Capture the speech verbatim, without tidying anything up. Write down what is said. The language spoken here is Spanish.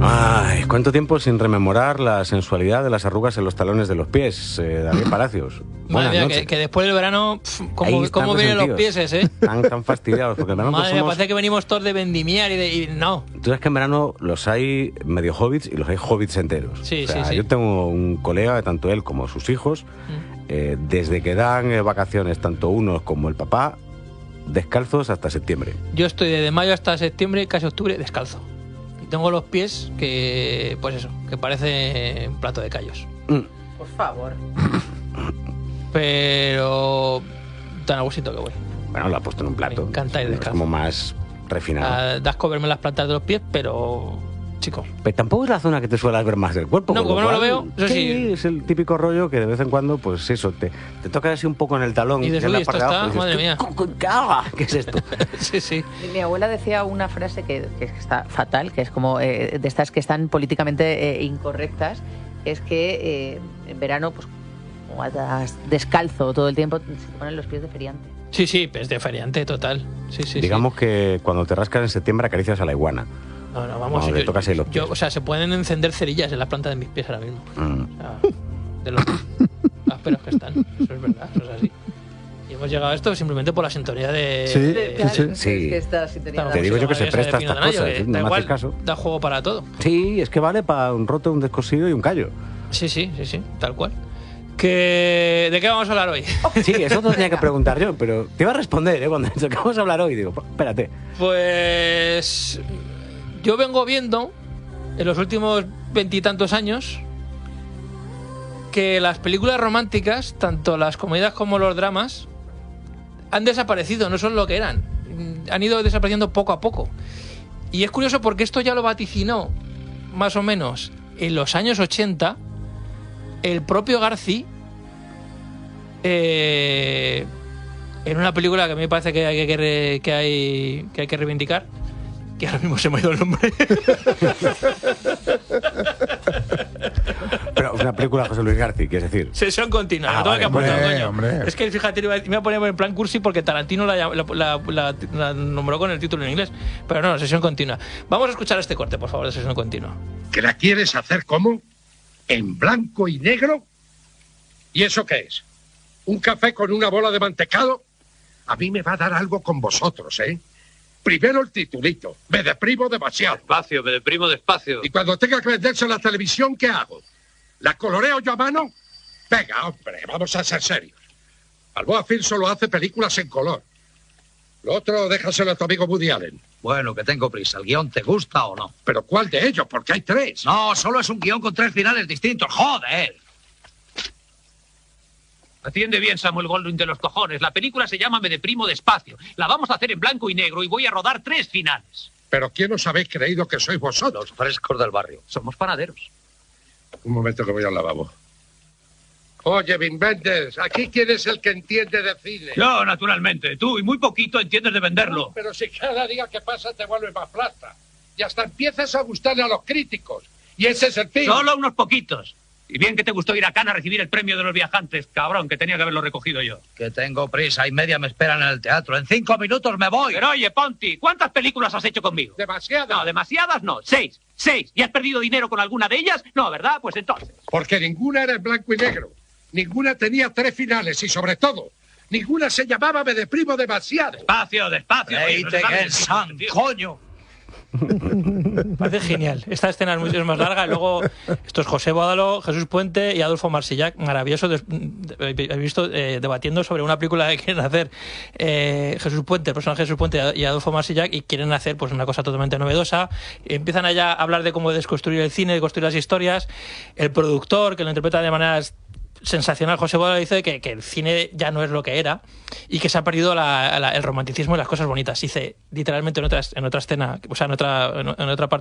Ay, ¿cuánto tiempo sin rememorar la sensualidad de las arrugas en los talones de los pies, eh, David Palacios? Madre mía, que, que después del verano, pff, ¿cómo, cómo vienen los pies, eh? Están tan fastidiados, porque en verano Madre mía, somos... parece que venimos todos de vendimiar y, de, y no. Tú sabes que en verano los hay medio hobbits y los hay hobbits enteros. Sí, o sea, sí, sí. Yo tengo un colega, tanto él como sus hijos, mm. eh, desde que dan eh, vacaciones, tanto unos como el papá, descalzos hasta septiembre. Yo estoy desde mayo hasta septiembre, casi octubre, descalzo. Y tengo los pies que, pues eso, que parece un plato de callos. Mm. Por favor. Pero tan a gustito que voy. Bueno, lo ha puesto en un plato. Me encanta ir descalzo. Es como más refinado. Das asco verme las plantas de los pies, pero... Chico. Pero tampoco es la zona que te suelas ver más del cuerpo. No, como no lo veo, eso sí. sí. Es el típico rollo que de vez en cuando, pues eso, te, te toca así un poco en el talón. Y dices, uy, esto está, abajo, madre mía. ¿Qué es esto? Sí, sí. Mi abuela decía una frase que, que está fatal, que es como eh, de estas que están políticamente eh, incorrectas, es que eh, en verano, pues como andas descalzo todo el tiempo, se te ponen los pies de feriante. Sí, sí, pues de feriante, total. Sí, sí, Digamos sí. que cuando te rascas en septiembre acaricias a la iguana. No, no, vamos, no, yo, tocas ahí los pies. Yo, o sea, se pueden encender cerillas en las plantas de mis pies ahora mismo. Mm. O sea, de los ásperos que están. Eso es verdad, eso es así. Y hemos llegado a esto simplemente por la sintonía de... Sí, de, de, de, sí. Es que esta sintonía Te digo yo que se presta a estas cosas, que no da me igual, haces caso. Da juego para todo. Sí, es que vale para un roto, un descosido y un callo. Sí, sí, sí, sí, tal cual. Que... ¿De qué vamos a hablar hoy? Sí, eso te tenía que preguntar yo, pero te iba a responder, ¿eh? Cuando he dicho que vamos a hablar hoy, digo, espérate. Pues... Yo vengo viendo, en los últimos veintitantos años, que las películas románticas, tanto las comedias como los dramas, han desaparecido, no son lo que eran. Han ido desapareciendo poco a poco. Y es curioso porque esto ya lo vaticinó, más o menos, en los años ochenta, el propio Garci, eh, en una película que a mí me parece que hay que, que, hay, que hay que reivindicar, que ahora mismo se me ha ido el nombre. Pero es una película de José Luis García, ¿quieres decir? Sesión continua. Ah, lo tengo vale, que apuntar, hombre, coño. hombre. Es que fíjate, me voy a poner en plan cursi porque Tarantino la, la, la, la, la nombró con el título en inglés. Pero no, sesión continua. Vamos a escuchar este corte, por favor, de sesión continua. ¿Que la quieres hacer cómo? ¿En blanco y negro? ¿Y eso qué es? ¿Un café con una bola de mantecado? A mí me va a dar algo con vosotros, ¿eh? Primero el titulito. Me deprimo demasiado. Despacio, me deprimo despacio. Y cuando tenga que venderse en la televisión, ¿qué hago? ¿La coloreo yo a mano? Venga, hombre, vamos a ser serios. Balboa Film solo hace películas en color. Lo otro, déjaselo a tu amigo Woody Allen. Bueno, que tengo prisa. ¿El guión te gusta o no? ¿Pero cuál de ellos? Porque hay tres. No, solo es un guión con tres finales distintos. ¡Joder! Atiende bien, Samuel Goldwyn de los cojones. La película se llama Me deprimo despacio. La vamos a hacer en blanco y negro y voy a rodar tres finales. ¿Pero quién os habéis creído que sois vosotros? Los frescos del barrio. Somos panaderos. Un momento que voy al lavabo. Oye, Vin Mendes, ¿aquí quién es el que entiende de cine? Yo, naturalmente. Tú, y muy poquito entiendes de venderlo. Pero si cada día que pasa te vuelve más plata. Y hasta empiezas a gustarle a los críticos. Y ese es el fin. Solo unos poquitos. Y bien que te gustó ir a Cannes a recibir el premio de los viajantes, cabrón, que tenía que haberlo recogido yo. Que tengo prisa y media me esperan en el teatro. En cinco minutos me voy. Pero oye, Ponti, ¿cuántas películas has hecho conmigo? Demasiadas. No, demasiadas no. Seis. Seis. ¿Y has perdido dinero con alguna de ellas? No, ¿verdad? Pues entonces. Porque ninguna era en blanco y negro. Ninguna tenía tres finales y, sobre todo, ninguna se llamaba Me deprimo demasiado. Despacio, despacio. Oye, no se sabe el san, tío. coño. Parece genial. Esta escena es mucho más larga. Luego, esto es José Bódalo, Jesús Puente y Adolfo Marsillac. Maravilloso. He visto eh, debatiendo sobre una película que quieren hacer eh, Jesús Puente, el personaje de Jesús Puente y Adolfo Marsillac, y quieren hacer pues una cosa totalmente novedosa. Empiezan allá a hablar de cómo desconstruir el cine, de construir las historias. El productor, que lo interpreta de manera sensacional, José Bódalo, dice que, que el cine ya no es lo que era y que se ha perdido la, la, el romanticismo y las cosas bonitas. Dice literalmente en otra, en otra escena, o sea, en otra, en otra parte